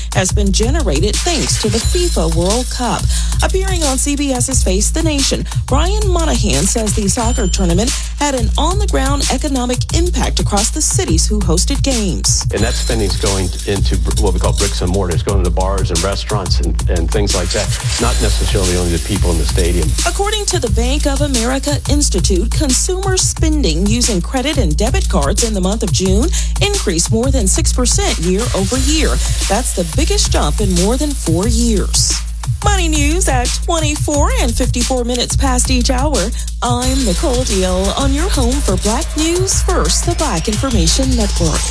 has been generated thanks to the FIFA World Cup. Appearing on CBS's Face the Nation, Brian Monahan says the soccer tournament had an on-the-ground economic impact across the cities who hosted games. And that spending's going into what we call bricks and mortar. It's going to bars and restaurants and things like that, not necessarily only the people in the stadium. According to the Bank of America Institute, consumer spending using credit and debit cards in the month of June increased more than 6% year over year. That's the biggest jump in more than 4 years. Money news at 24 and 54 minutes past each hour. I'm Nicole Deal on your home for Black News First, the Black Information Network.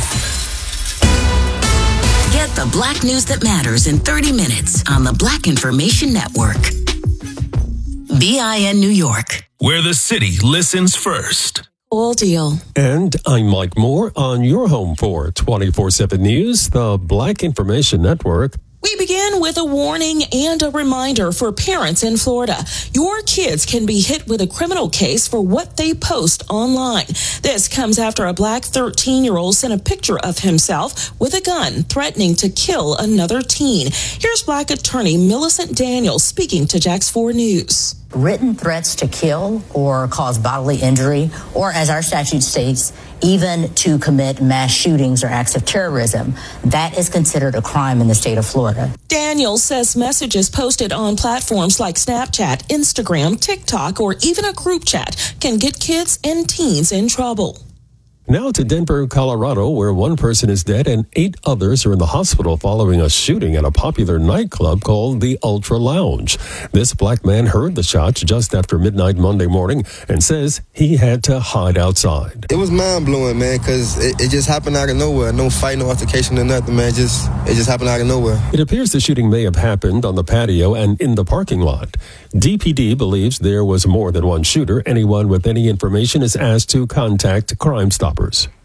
Get the Black news that matters in 30 minutes on the Black Information Network. BIN New York, where the city listens first. All deal. And I'm Mike Moore on your home for 24/7 News, the Black Information Network. We begin with a warning and a reminder for parents in Florida. Your kids can be hit with a criminal case for what they post online. This comes after a Black 13-year-old sent a picture of himself with a gun threatening to kill another teen. Here's Black attorney Millicent Daniels speaking to Jax 4 News. Written threats to kill or cause bodily injury, or as our statute states, even to commit mass shootings or acts of terrorism, that is considered a crime in the state of Florida. Daniels says messages posted on platforms like Snapchat, Instagram, TikTok, or even a group chat can get kids and teens in trouble. Now to Denver, Colorado, where one person is dead and 8 others are in the hospital following a shooting at a popular nightclub called the Ultra Lounge. This black man heard the shots just after midnight Monday morning and says he had to hide outside. It was mind-blowing, man, because it just happened out of nowhere. No fight, no altercation or nothing, man. It just happened out of nowhere. It appears the shooting may have happened on the patio and in the parking lot. DPD believes there was more than one shooter. Anyone with any information is asked to contact Crime Stoppers.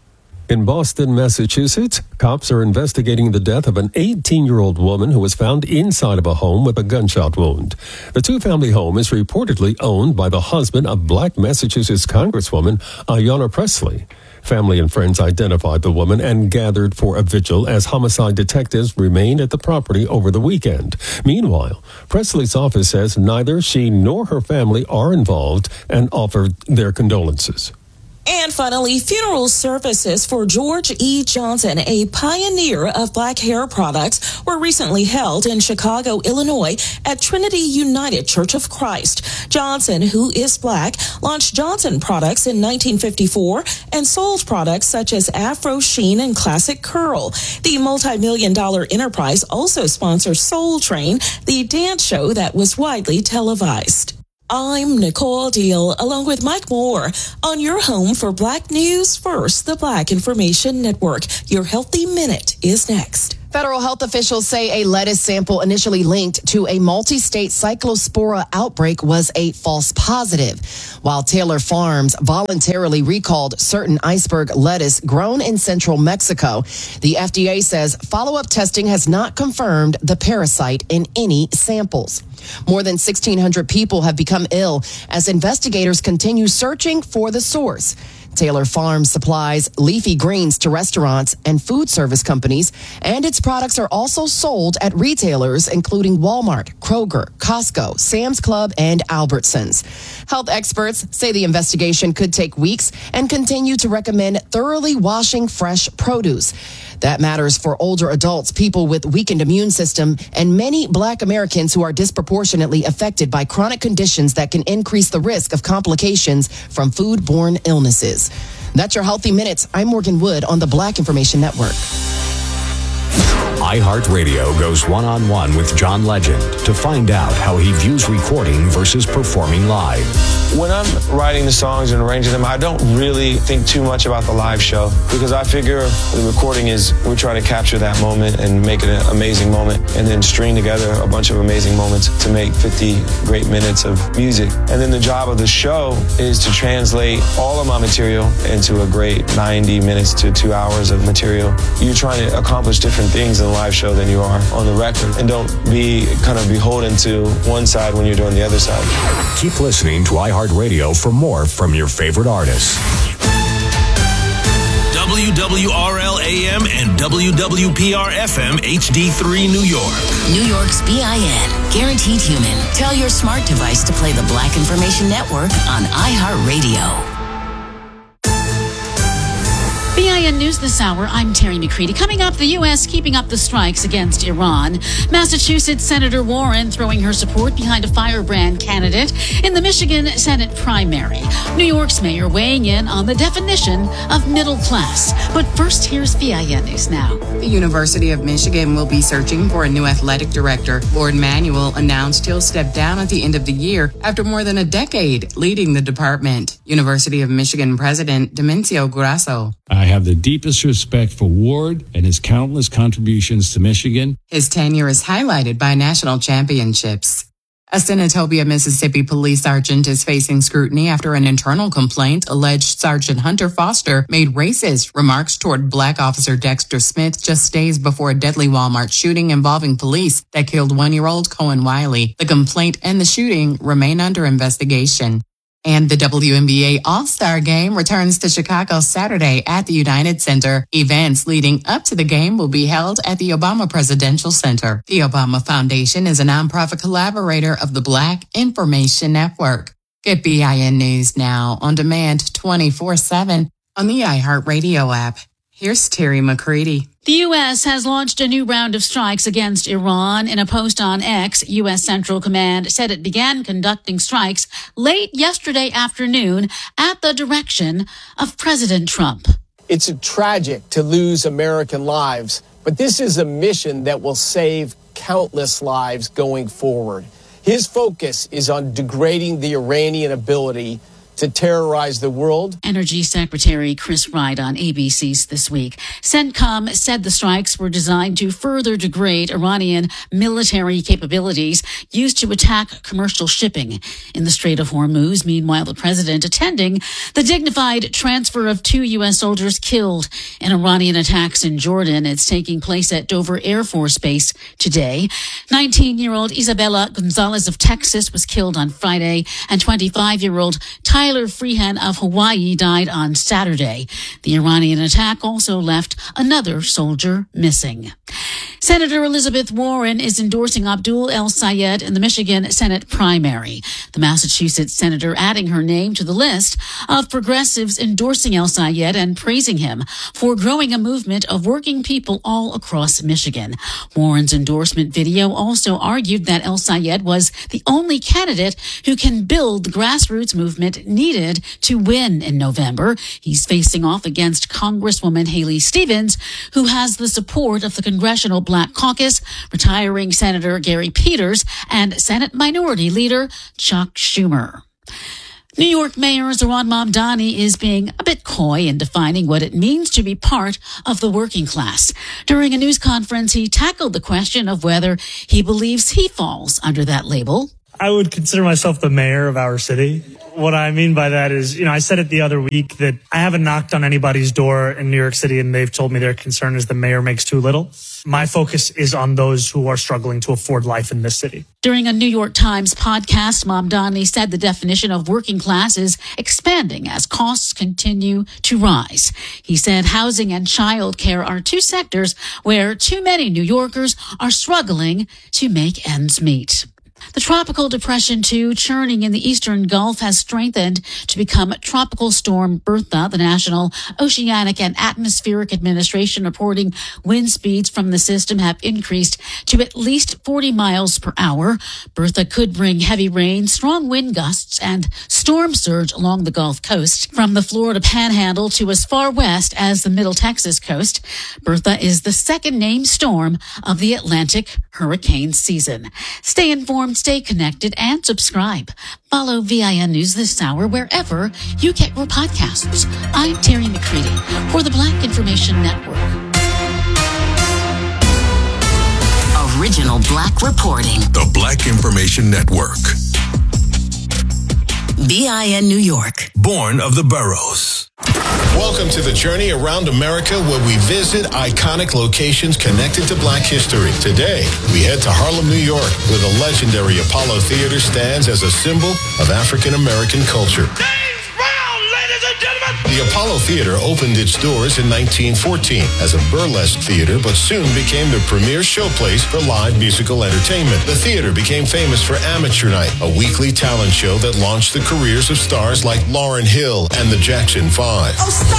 In Boston, Massachusetts, cops are investigating the death of an 18-year-old woman who was found inside of a home with a gunshot wound. The two-family home is reportedly owned by the husband of Black Massachusetts Congresswoman Ayanna Pressley. Family and friends identified the woman and gathered for a vigil as homicide detectives remained at the property over the weekend. Meanwhile, Pressley's office says neither she nor her family are involved and offered their condolences. And finally, funeral services for George E. Johnson, a pioneer of black hair products, were recently held in Chicago, Illinois at Trinity United Church of Christ. Johnson, who is black, launched Johnson products in 1954 and sold products such as Afro Sheen and Classic Curl. The multi-million-dollar enterprise also sponsors Soul Train, the dance show that was widely televised. I'm Nicole Deal, along with Mike Moore, on your home for Black News First, the Black Information Network. Your Healthy Minute is next. Federal health officials say a lettuce sample initially linked to a multi-state cyclospora outbreak was a false positive, while Taylor Farms voluntarily recalled certain iceberg lettuce grown in central Mexico. The FDA says follow-up testing has not confirmed the parasite in any samples. More than 1,600 people have become ill as investigators continue searching for the source. Taylor Farms supplies leafy greens to restaurants and food service companies, and its products are also sold at retailers including Walmart, Kroger, Costco, Sam's Club, and Albertsons. Health experts say the investigation could take weeks and continue to recommend thoroughly washing fresh produce. That matters for older adults, people with weakened immune system, and many Black Americans who are disproportionately affected by chronic conditions that can increase the risk of complications from foodborne illnesses. That's your Healthy Minutes. I'm Morgan Wood on the Black Information Network. iHeartRadio goes one-on-one with John Legend to find out how he views recording versus performing live. When I'm writing the songs and arranging them, I don't really think too much about the live show because I figure the recording is we're trying to capture that moment and make it an amazing moment and then string together a bunch of amazing moments to make 50 great minutes of music. And then the job of the show is to translate all of my material into a great 90 minutes to 2 hours of material. You're trying to accomplish different things in a live show than you are on the record. And don't be kind of beholden to one side when you're doing the other side. Keep listening to iHeartRadio for more from your favorite artists. WTOP WWRL AM and WWPR FM HD3 New York. New York's BIN. Guaranteed human. Tell your smart device to play the Black Information Network on iHeartRadio. BIN News this hour, I'm Terry McCready. Coming up, the U.S. keeping up the strikes against Iran. Massachusetts Senator Warren throwing her support behind a firebrand candidate in the Michigan Senate primary. New York's mayor weighing in on the definition of middle class. But first, here's BIN News Now. The University of Michigan will be searching for a new athletic director. Lord Manuel announced he'll step down at the end of the year after more than a decade leading the department. University of Michigan President Demencio Grasso. I have the deepest respect for Ward and his countless contributions to Michigan. His tenure is highlighted by national championships. A Senatobia, Mississippi police sergeant is facing scrutiny after an internal complaint alleged Sergeant Hunter Foster made racist remarks toward Black officer Dexter Smith just days before a deadly Walmart shooting involving police that killed 1-year-old Cohen Wiley. The complaint and the shooting remain under investigation. And the WNBA All-Star Game returns to Chicago Saturday at the United Center. Events leading up to the game will be held at the Obama Presidential Center. The Obama Foundation is a nonprofit collaborator of the Black Information Network. Get BIN News Now on demand 24/7 on the iHeartRadio app. Here's Terry McCready. The U.S. has launched a new round of strikes against Iran. In a post on X, U.S. Central Command said it began conducting strikes late yesterday afternoon at the direction of President Trump. It's tragic to lose American lives, but this is a mission that will save countless lives going forward. His focus is on degrading the Iranian ability to terrorize the world. Energy Secretary Chris Wright on ABC's This Week. CENTCOM said the strikes were designed to further degrade Iranian military capabilities used to attack commercial shipping in the Strait of Hormuz. Meanwhile, the president attending the dignified transfer of 2 U.S. soldiers killed in Iranian attacks in Jordan. It's taking place at Dover Air Force Base today. 19-year-old Isabella Gonzalez of Texas was killed on Friday, and 25-year-old Tyler Freehan of Hawaii died on Saturday. The Iranian attack also left another soldier missing. Senator Elizabeth Warren is endorsing Abdul El-Sayed in the Michigan Senate primary. The Massachusetts senator adding her name to the list of progressives endorsing El-Sayed and praising him for growing a movement of working people all across Michigan. Warren's endorsement video also argued that El-Sayed was the only candidate who can build the grassroots movement needed to win in November. He's facing off against Congresswoman Haley Stevens, who has the support of the Congressional Black Caucus, retiring Senator Gary Peters, and Senate Minority Leader Chuck Schumer. New York Mayor Zohran Mamdani is being a bit coy in defining what it means to be part of the working class. During a news conference, he tackled the question of whether he believes he falls under that label. I would consider myself the mayor of our city. What I mean by that is, I said it the other week that I haven't knocked on anybody's door in New York City and they've told me their concern is the mayor makes too little. My focus is on those who are struggling to afford life in this city. During a New York Times podcast, Mamdani said the definition of working class is expanding as costs continue to rise. He said housing and child care are two sectors where too many New Yorkers are struggling to make ends meet. The Tropical Depression 2 churning in the eastern Gulf has strengthened to become Tropical Storm Bertha. The National Oceanic and Atmospheric Administration reporting wind speeds from the system have increased to at least 40 miles per hour. Bertha could bring heavy rain, strong wind gusts, and storm surge along the Gulf Coast. From the Florida Panhandle to as far west as the Middle Texas coast, Bertha is the second named storm of the Atlantic hurricane season. Stay informed, stay connected, and subscribe. Follow VIN News this hour wherever you get your podcasts. I'm Terry McCready for the Black Information Network. Original Black reporting. The Black Information Network. BIN New York. Born of the boroughs. Welcome to the journey around America, where we visit iconic locations connected to Black history. Today, we head to Harlem, New York, where the legendary Apollo Theater stands as a symbol of African American culture. James Brown, ladies and gentlemen! The Apollo Theater opened its doors in 1914 as a burlesque theater, but soon became the premier showplace for live musical entertainment. The theater became famous for Amateur Night, a weekly talent show that launched the careers of stars like Lauryn Hill and the Jackson 5.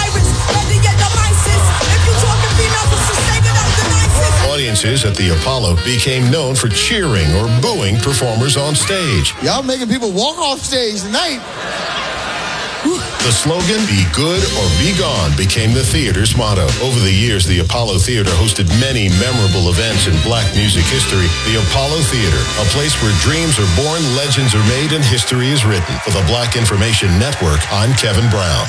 Audiences at the Apollo became known for cheering or booing performers on stage. Y'all making people walk off stage tonight. The slogan, "Be good or be gone," became the theater's motto. Over the years, the Apollo Theater hosted many memorable events in black music history. The Apollo Theater, a place where dreams are born, legends are made, and history is written. For the Black Information Network, I'm Kevin Brown.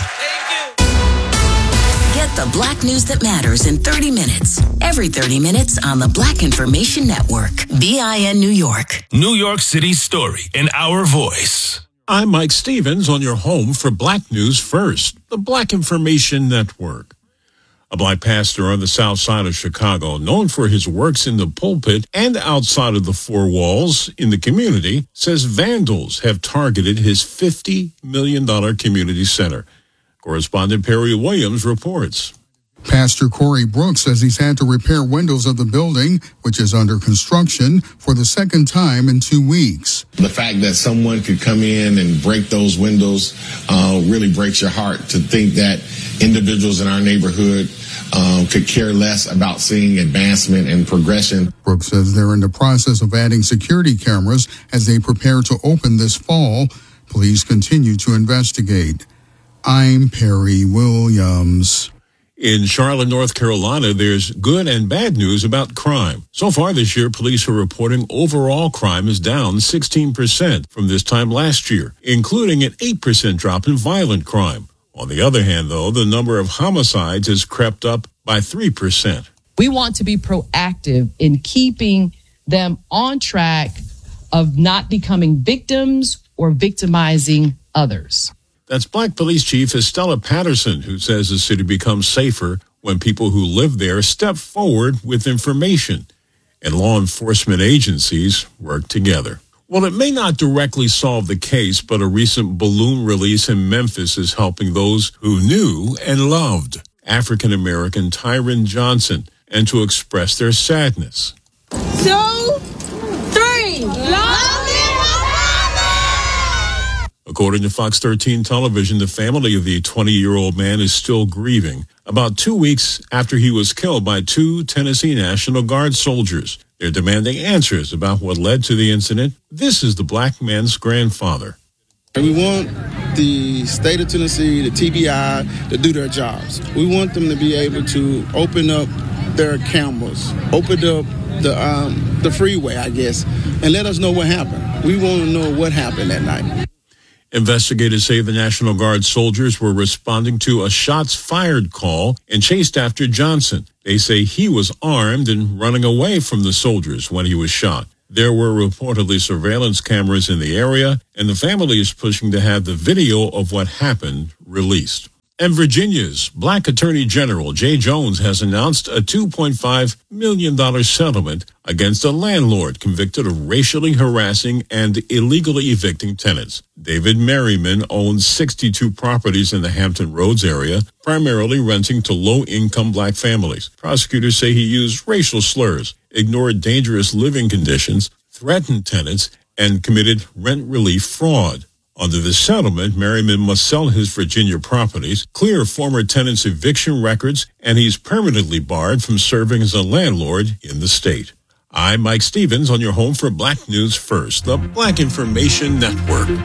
Get the black news that matters in 30 minutes. Every 30 minutes on the Black Information Network. BIN New York. New York City's story in our voice. I'm Mike Stevens on your home for Black News First, the Black Information Network. A black pastor on the south side of Chicago, known for his works in the pulpit and outside of the four walls in the community, says vandals have targeted his $50 million community center. Correspondent Perry Williams reports. Pastor Corey Brooks says he's had to repair windows of the building, which is under construction, for the second time in 2 weeks. The fact that someone could come in and break those windows really breaks your heart, to think that individuals in our neighborhood could care less about seeing advancement and progression. Brooks says they're in the process of adding security cameras as they prepare to open this fall. Police continue to investigate. I'm Perry Williams. In Charlotte, North Carolina, there's good and bad news about crime. So far this year, police are reporting overall crime is down 16% from this time last year, including an 8% drop in violent crime. On the other hand, though, the number of homicides has crept up by 3%. We want to be proactive in keeping them on track of not becoming victims or victimizing others. That's Black Police Chief Estella Patterson, who says the city becomes safer when people who live there step forward with information and law enforcement agencies work together. Well, it may not directly solve the case, but a recent balloon release in Memphis is helping those who knew and loved African-American Tyron Johnson and to express their sadness. 2, 3, According to Fox 13 television, the family of the 20-year-old man is still grieving about 2 weeks after he was killed by 2 Tennessee National Guard soldiers. They're demanding answers about what led to the incident. This is the black man's grandfather. We want the state of Tennessee, the TBI, to do their jobs. We want them to be able to open up their cameras, open up the freeway, I guess, and let us know what happened. We want to know what happened that night. Investigators say the National Guard soldiers were responding to a shots fired call and chased after Johnson. They say he was armed and running away from the soldiers when he was shot. There were reportedly surveillance cameras in the area, and the family is pushing to have the video of what happened released. And Virginia's Black Attorney General Jay Jones has announced a $2.5 million settlement against a landlord convicted of racially harassing and illegally evicting tenants. David Merriman owns 62 properties in the Hampton Roads area, primarily renting to low-income black families. Prosecutors say he used racial slurs, ignored dangerous living conditions, threatened tenants, and committed rent relief fraud. Under the settlement, Merriman must sell his Virginia properties, clear former tenants' eviction records, and he's permanently barred from serving as a landlord in the state. I'm Mike Stevens on your home for Black News First, the Black Information Network.